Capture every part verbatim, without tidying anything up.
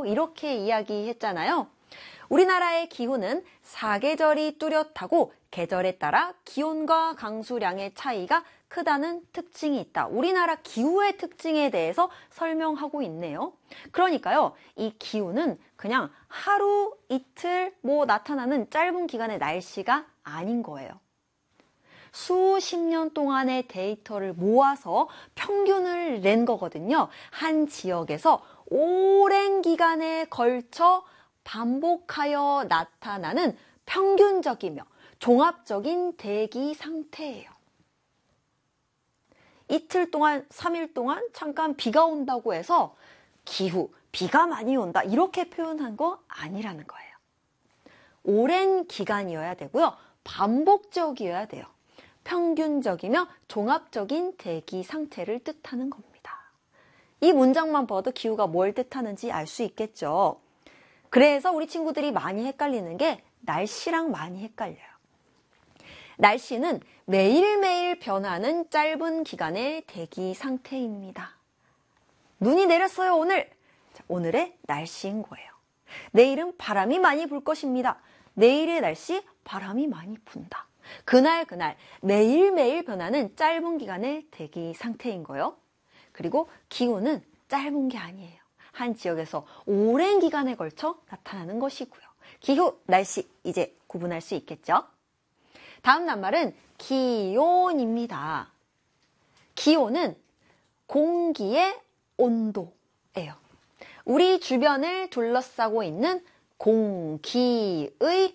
이렇게 이야기했잖아요. 우리나라의 기후는 사계절이 뚜렷하고 계절에 따라 기온과 강수량의 차이가 크다는 특징이 있다. 우리나라 기후의 특징에 대해서 설명하고 있네요. 그러니까요, 이 기후는 그냥 하루, 이틀 뭐 나타나는 짧은 기간의 날씨가 아닌 거예요. 수십 년 동안의 데이터를 모아서 평균을 낸 거거든요. 한 지역에서 오랜 기간에 걸쳐 반복하여 나타나는 평균적이며 종합적인 대기 상태예요. 이틀 동안, 삼 일 동안 잠깐 비가 온다고 해서 기후, 비가 많이 온다 이렇게 표현한 거 아니라는 거예요. 오랜 기간이어야 되고요. 반복적이어야 돼요. 평균적이며 종합적인 대기 상태를 뜻하는 겁니다. 이 문장만 봐도 기후가 뭘 뜻하는지 알 수 있겠죠. 그래서 우리 친구들이 많이 헷갈리는 게 날씨랑 많이 헷갈려요. 날씨는 매일매일 변하는 짧은 기간의 대기 상태입니다. 눈이 내렸어요, 오늘. 자, 오늘의 날씨인 거예요. 내일은 바람이 많이 불 것입니다. 내일의 날씨, 바람이 많이 분다. 그날 그날 매일매일 변하는 짧은 기간의 대기 상태인 거예요. 그리고 기후는 짧은 게 아니에요. 한 지역에서 오랜 기간에 걸쳐 나타나는 것이고요. 기후, 날씨 이제 구분할 수 있겠죠? 다음 낱말은 기온입니다. 기온은 공기의 온도예요. 우리 주변을 둘러싸고 있는 공기의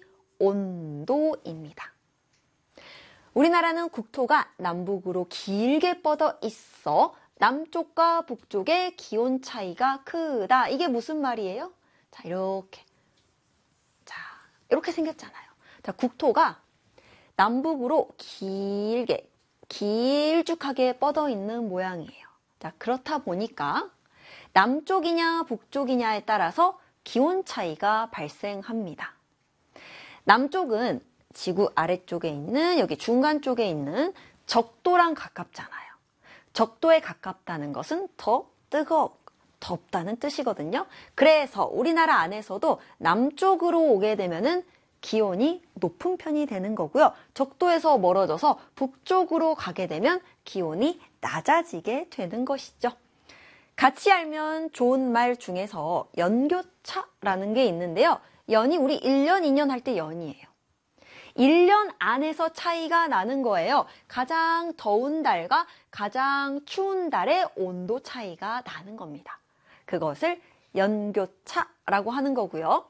온도입니다. 우리나라는 국토가 남북으로 길게 뻗어 있어 남쪽과 북쪽의 기온 차이가 크다. 이게 무슨 말이에요? 자, 이렇게. 자, 이렇게 생겼잖아요. 자, 국토가 남북으로 길게, 길쭉하게 뻗어 있는 모양이에요. 자, 그렇다 보니까 남쪽이냐 북쪽이냐에 따라서 기온 차이가 발생합니다. 남쪽은 지구 아래쪽에 있는 여기 중간 쪽에 있는 적도랑 가깝잖아요. 적도에 가깝다는 것은 더 뜨겁, 덥다는 뜻이거든요. 그래서 우리나라 안에서도 남쪽으로 오게 되면은 기온이 높은 편이 되는 거고요. 적도에서 멀어져서 북쪽으로 가게 되면 기온이 낮아지게 되는 것이죠. 같이 알면 좋은 말 중에서 연교차라는 게 있는데요. 연이 우리 일 년, 이 년 할 때 연이에요. 일 년 안에서 차이가 나는 거예요. 가장 더운 달과 가장 추운 달의 온도 차이가 나는 겁니다. 그것을 연교차라고 하는 거고요.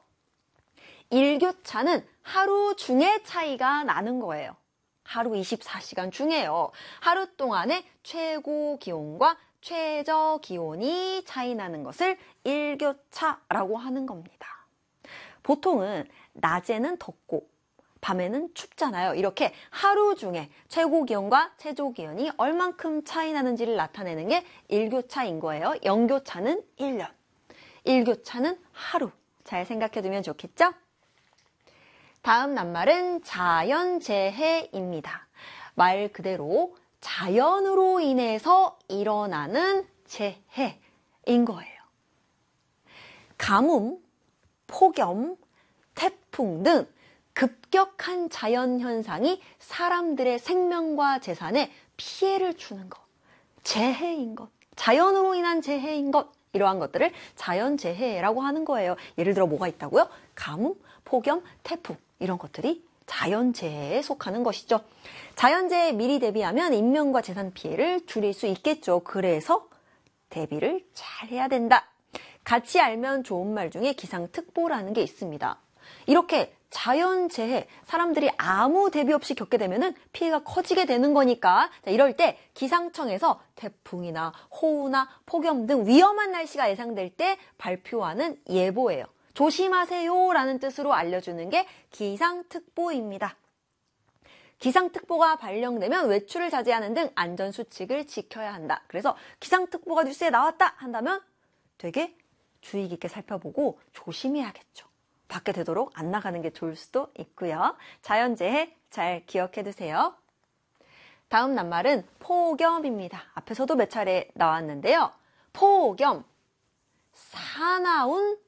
일교차는 하루 중에 차이가 나는 거예요. 하루 이십사 시간 중에요. 하루 동안의 최고 기온과 최저 기온이 차이 나는 것을 일교차라고 하는 겁니다. 보통은 낮에는 덥고 밤에는 춥잖아요. 이렇게 하루 중에 최고 기온과 최저 기온이 얼만큼 차이 나는지를 나타내는 게 일교차인 거예요. 연교차는 일 년, 일교차는 하루. 잘 생각해두면 좋겠죠? 다음 낱말은 자연재해입니다. 말 그대로 자연으로 인해서 일어나는 재해인 거예요. 가뭄, 폭염, 태풍 등 급격한 자연현상이 사람들의 생명과 재산에 피해를 주는 것, 재해인 것, 자연으로 인한 재해인 것, 이러한 것들을 자연재해라고 하는 거예요. 예를 들어 뭐가 있다고요? 가뭄, 폭염, 태풍 이런 것들이 자연재해에 속하는 것이죠. 자연재해에 미리 대비하면 인명과 재산 피해를 줄일 수 있겠죠. 그래서 대비를 잘 해야 된다. 같이 알면 좋은 말 중에 기상특보라는 게 있습니다. 이렇게 자연재해, 사람들이 아무 대비 없이 겪게 되면 피해가 커지게 되는 거니까 이럴 때 기상청에서 태풍이나 호우나 폭염 등 위험한 날씨가 예상될 때 발표하는 예보예요. 조심하세요 라는 뜻으로 알려주는 게 기상특보입니다. 기상특보가 발령되면 외출을 자제하는 등 안전수칙을 지켜야 한다. 그래서 기상특보가 뉴스에 나왔다 한다면 되게 주의 깊게 살펴보고 조심해야겠죠. 밖에 되도록 안 나가는 게 좋을 수도 있고요. 자연재해 잘 기억해 두세요. 다음 낱말은 폭염입니다. 앞에서도 몇 차례 나왔는데요. 폭염, 사나운